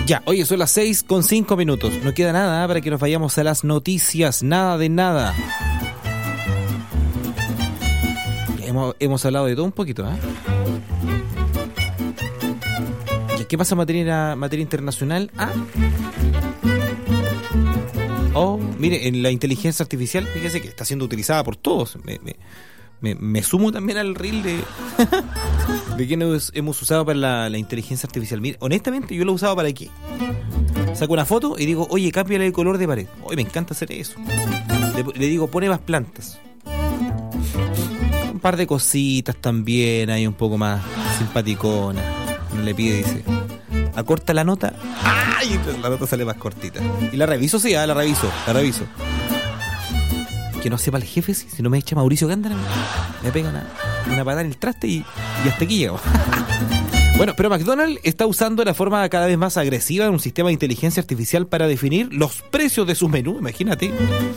Ya, oye, son las 6:05. No queda nada para que nos vayamos a las noticias. Nada de nada. Hemos hablado de todo un poquito, ¿eh? ¿Qué pasa en materia internacional? Oh, mire, en la inteligencia artificial, fíjese que está siendo utilizada por todos. Me sumo también al reel de que hemos usado para la inteligencia artificial. Mire, honestamente, yo lo he usado para qué. Saco una foto y digo, oye, cámbiale el color de pared. Oye, me encanta hacer eso. Le digo, pone más plantas. Un par de cositas también, ahí un poco más simpaticona. Uno le pide, dice, acorta la nota. ¡Ay! La nota sale más cortita. Y la reviso, sí, la reviso. Que no sepa el jefe, si no me echa Mauricio Gándara, me pega una patada en el traste y hasta aquí llego. Bueno, pero McDonald's está usando de la forma cada vez más agresiva un sistema de inteligencia artificial para definir los precios de sus menús, imagínate.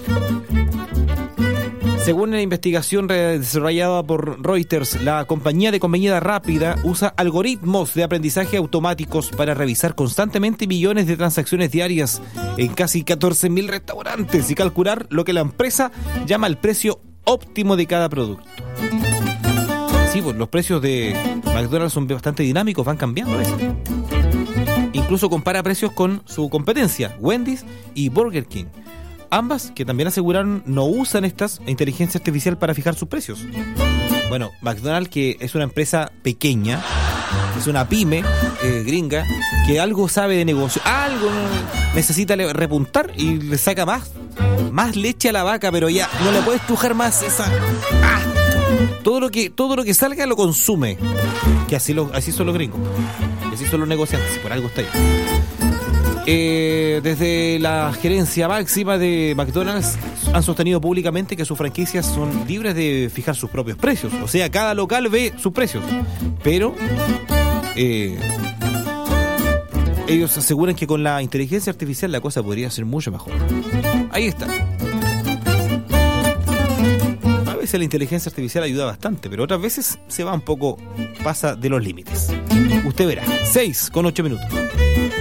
Según la investigación desarrollada por Reuters, la compañía de comida rápida usa algoritmos de aprendizaje automáticos para revisar constantemente millones de transacciones diarias en casi 14.000 restaurantes y calcular lo que la empresa llama el precio óptimo de cada producto. Sí, pues los precios de McDonald's son bastante dinámicos, van cambiando a veces. Incluso compara precios con su competencia, Wendy's y Burger King. Ambas, que también aseguraron, no usan estas inteligencia artificial para fijar sus precios. Bueno, McDonald's, que es una empresa pequeña, es una pyme gringa, que algo sabe de negocio, algo necesita repuntar y le saca más leche a la vaca, pero ya no le puedes estrujar más esa... Todo lo que salga lo consume. Que así son los gringos, así son los negociantes, por algo está ahí. Desde la gerencia máxima de McDonald's han sostenido públicamente que sus franquicias son libres de fijar sus propios precios. O sea, cada local ve sus precios. Pero ellos aseguran que con la inteligencia artificial la cosa podría ser mucho mejor. Ahí está. A veces la inteligencia artificial ayuda bastante, pero otras veces se va un poco, pasa de los límites. Usted verá. 6:08.